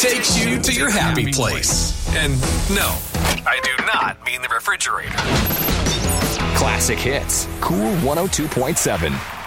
takes you to your happy place. And no, I do not mean the refrigerator. Classic hits. Cool 102.7.